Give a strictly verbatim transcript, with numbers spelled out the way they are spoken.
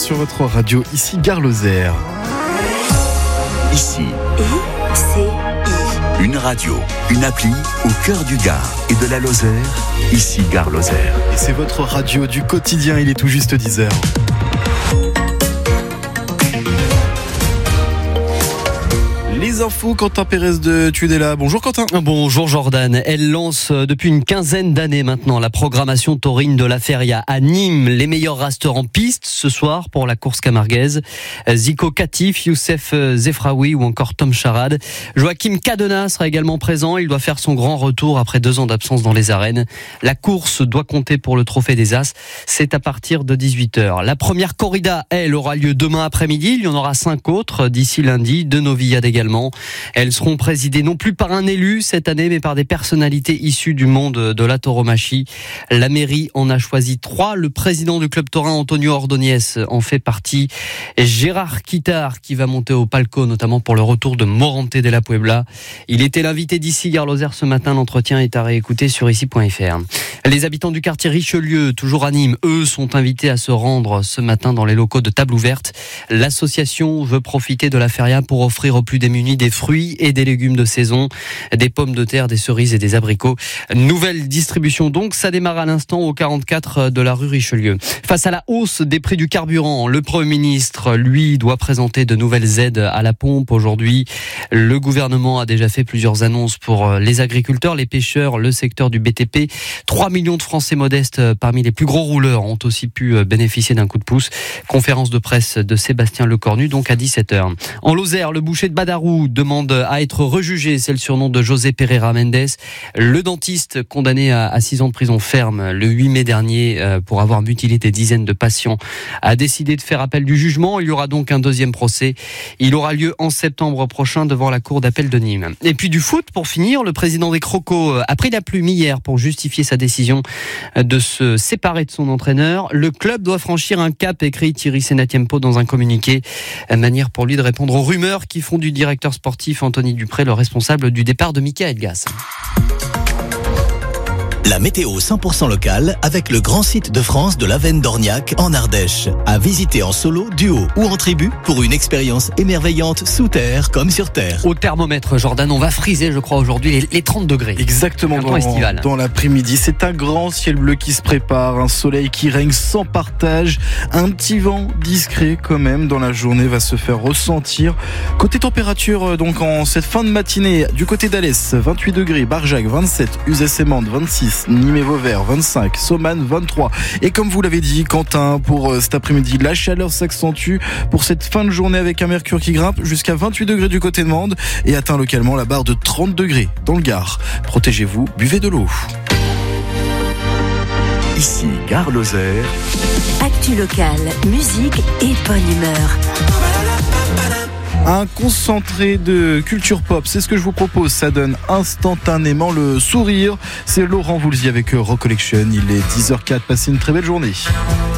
sur votre radio, ici Gare Lozère. Ici, I C I. une radio, une appli au cœur du Gard et de la Lozère, ici Gare Lozère. Et c'est votre radio du quotidien, il est tout juste dix heures. Les infos, Quentin Pérez de Tudela. Bonjour Quentin. Bonjour Jordan. Elle lance depuis une quinzaine d'années maintenant la programmation taurine de la Feria à Nîmes. Les meilleurs rasteurs en piste ce soir pour la course camarguaise. Zico Katif, Youssef Zefraoui ou encore Tom Charade. Joachim Cadena sera également présent. Il doit faire son grand retour après deux ans d'absence dans les arènes. La course doit compter pour le trophée des As. C'est à partir de dix-huit heures. La première corrida, elle, aura lieu demain après-midi. Il y en aura cinq autres d'ici lundi. Deux novillades également. Elles seront présidées non plus par un élu cette année, mais par des personnalités issues du monde de la tauromachie. La mairie en a choisi trois. Le président du club taurin, Antonio Ordóñez, en fait partie. Gérard Quittard, qui va monter au palco, notamment pour le retour de Morante de la Puebla. Il était l'invité d'ici Gare Lozère ce matin. L'entretien est à réécouter sur ici point f r. Les habitants du quartier Richelieu, toujours à Nîmes, eux, sont invités à se rendre ce matin dans les locaux de Table Ouverte. L'association veut profiter de la feria pour offrir aux plus démunis des fruits et des légumes de saison, des pommes de terre, des cerises et des abricots. Nouvelle distribution donc, ça démarre à l'instant au quarante-quatre de la rue Richelieu. Face à la hausse des prix du carburant, le Premier ministre, lui, doit présenter de nouvelles aides à la pompe aujourd'hui. Le gouvernement a déjà fait plusieurs annonces pour les agriculteurs, les pêcheurs, le secteur du B T P. trois millions de Français modestes parmi les plus gros rouleurs ont aussi pu bénéficier d'un coup de pouce. Conférence de presse de Sébastien Lecornu, donc à dix-sept heures. En Lozère, le boucher de Badarou demande à être rejugé, c'est le surnom de José Pereira Mendes. Le dentiste condamné à six ans de prison ferme le huit mai dernier pour avoir mutilé des dizaines de patients a décidé de faire appel du jugement. Il y aura donc un deuxième procès. Il aura lieu en septembre prochain devant la cour d'appel de Nîmes. Et puis du foot, pour finir, le président des Crocos a pris la plume hier pour justifier sa décision de se séparer de son entraîneur. Le club doit franchir un cap, écrit Thierry Senatiempo dans un communiqué. Manière pour lui de répondre aux rumeurs qui font du directeur sportif Anthony Dupré le responsable du départ de Mika Elgas. La météo cent pour cent locale avec le grand site de France de l'Avenne d'Orniac en Ardèche. À visiter en solo, duo ou en tribu pour une expérience émerveillante sous terre comme sur terre. Au thermomètre, Jordan, on va friser, je crois, aujourd'hui les, les trente degrés. Exactement, dans, dans l'après-midi. C'est un grand ciel bleu qui se prépare, un soleil qui règne sans partage, un petit vent discret quand même dans la journée va se faire ressentir. Côté température, donc en cette fin de matinée, du côté d'Alès, vingt-huit degrés, Barjac vingt-sept, Uzès-et-Mende vingt-six, Nîmes et Vauvert vingt-cinq, Somanes vingt-trois. Et comme vous l'avez dit, Quentin, pour cet après-midi, la chaleur s'accentue pour cette fin de journée avec un mercure qui grimpe jusqu'à vingt-huit degrés du côté de Mende et atteint localement la barre de trente degrés dans le Gard. Protégez-vous, buvez de l'eau. Ici Gare Lozère. Actu locale, musique et bonne humeur. Un concentré de culture pop, c'est ce que je vous propose. Ça donne instantanément le sourire. C'est Laurent Voulzy avec Rock Collection. Il est dix heures zéro quatre. Passez une très belle journée.